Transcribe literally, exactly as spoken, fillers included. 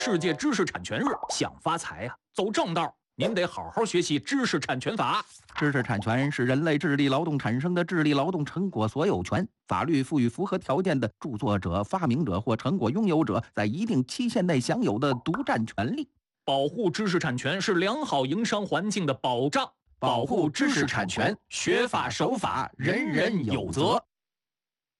世界知识产权日，想发财呀、啊，走正道，您得好好学习知识产权法。 知识产权是人类智力劳动产生的智力劳动成果所有权，法律赋予符合条件的著作者、发明者或成果拥有者在一定期限内享有的独占权利。 保护知识产权是良好营商环境的保障。 保护知识产权，学法守法，人人有责。